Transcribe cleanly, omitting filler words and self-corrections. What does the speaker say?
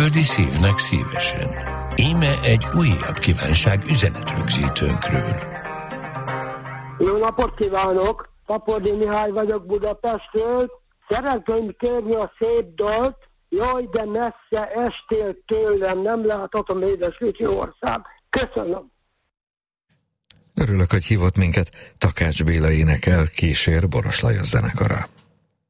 földi szívnek szívesen. Íme egy újabb kívánság üzenetrögzítőnkről. Jó napot kívánok! Tapordi Mihály vagyok Budapestről. Szeretném kérni a szép dalt. Jaj, de messze estél tőlem, nem láthatom édes Lütyi ország. Köszönöm. Örülök, hogy hívott minket. Takács Béla énekel, kísér Boros Lajos zenekara.